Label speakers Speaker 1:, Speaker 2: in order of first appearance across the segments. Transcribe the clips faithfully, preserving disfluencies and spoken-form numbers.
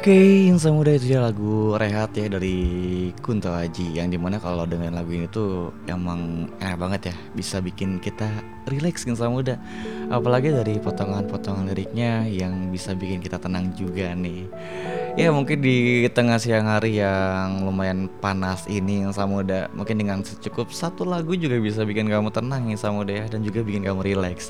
Speaker 1: Oke, yang Muda itu ya lagu Rehat ya dari Kunto Aji. Yang dimana kalau dengan lagu ini tuh emang enak banget ya, bisa bikin kita relax Yang Muda. Apalagi dari potongan-potongan liriknya yang bisa bikin kita tenang juga nih. Ya mungkin di tengah siang hari yang lumayan panas ini Yang Muda, mungkin dengan cukup satu lagu juga bisa bikin kamu tenang Yang Muda ya, dan juga bikin kamu relax.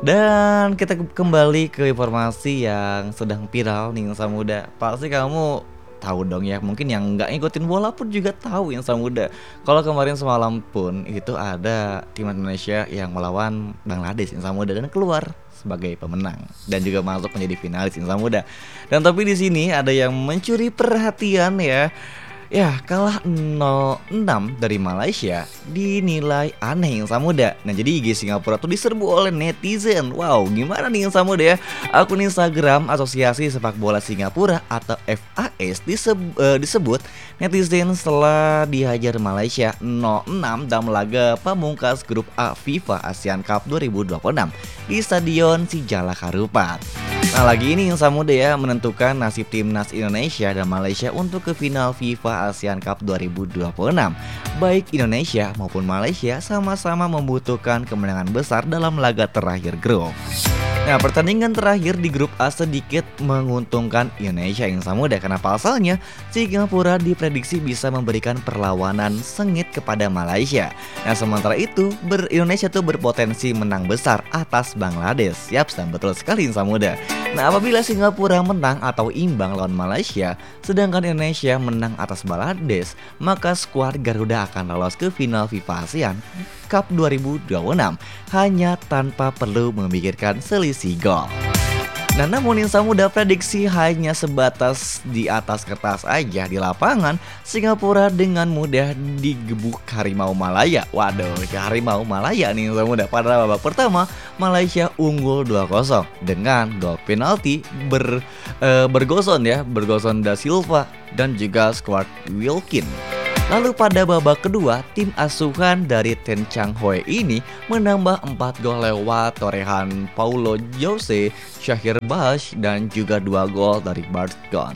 Speaker 1: Dan kita ke- kembali ke informasi yang sedang viral nih Yang Muda. Pasti kamu tahu dong ya, mungkin yang nggak ngikutin bola pun juga tahu Yang Muda. Kalau kemarin semalam pun itu ada tim Indonesia yang melawan Bangladesh Yang Muda dan keluar sebagai pemenang dan juga masuk menjadi finalis Yang Muda. Dan tapi di sini ada yang mencuri perhatian ya. Ya, kalah nol enam dari Malaysia dinilai aneh Yang Muda. Nah, jadi I G Singapura tuh diserbu oleh netizen. Wow, gimana nih Yang Muda ya? Akun Instagram Asosiasi Sepak Bola Singapura atau F A S diseb- eh, disebut netizen setelah dihajar Malaysia nol enam dalam laga pamungkas grup A FIFA ASEAN Cup dua ribu dua puluh enam di Stadion Sijalak Harupat. Nah, lagi ini Yang Muda ya menentukan nasib timnas Indonesia dan Malaysia untuk ke final FIFA ASEAN Cup dua ribu dua puluh enam. Baik Indonesia maupun Malaysia sama-sama membutuhkan kemenangan besar dalam laga terakhir grup. Nah, pertandingan terakhir di grup A sedikit menguntungkan Indonesia Yang Muda karena pasalnya Singapura diprediksi bisa memberikan perlawanan sengit kepada Malaysia. Nah, sementara itu ber Indonesia tuh berpotensi menang besar atas Bangladesh. Yap, dan betul sekali Yang Muda. Nah, apabila Singapura menang atau imbang lawan Malaysia, sedangkan Indonesia menang atas Bangladesh, maka skuad Garuda akan lolos ke final FIFA ASEAN Cup dua ribu dua puluh enam hanya tanpa perlu memikirkan selisih gol. Nah, namun Yang Muda prediksi hanya sebatas di atas kertas aja. Di lapangan Singapura dengan mudah digebuk Harimau Malaya. Waduh, Harimau Malaya nih Yang Muda. Pada babak pertama Malaysia unggul dua kosong dengan gol penalti ber, eh, bergoson ya, bergoson Da Silva dan juga Stuart Wilkin. Lalu pada babak kedua, tim asuhan dari Ten Chang Hoi ini menambah empat gol lewat torehan Paulo Jose, Shahir Bash, dan juga dua gol dari Bart Gunn.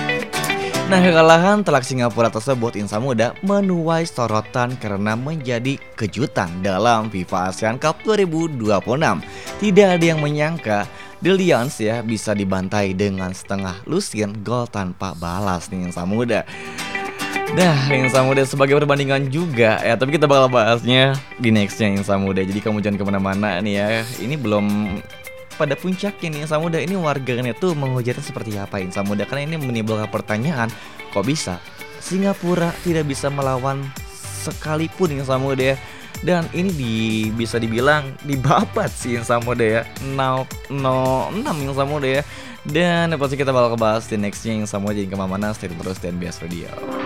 Speaker 1: Nah, kekalahan telak Singapura tersebut Yang Muda menuai sorotan karena menjadi kejutan dalam FIFA ASEAN Cup dua ribu dua puluh enam. Tidak ada yang menyangka The Lions ya bisa dibantai dengan setengah lusin gol tanpa balas nih Yang Muda. Nah, Yang Muda sebagai perbandingan juga ya, tapi kita bakal bahasnya di nextnya Yang Muda. Jadi kamu jangan kemana-mana nih ya. Ini belum pada puncaknya nih Yang Muda. Ini warganet tuh menghujatnya seperti apa Yang Muda, karena ini menimbulkan pertanyaan, kok bisa Singapura tidak bisa melawan sekalipun Yang Muda ya. Dan ini di, bisa dibilang dibabat sih Yang Muda ya, nol enam Yang Muda ya. Dan pasti kita bakal bahas di nextnya Yang Muda. Jadi kemana-mana, stay terus dan B S Radio.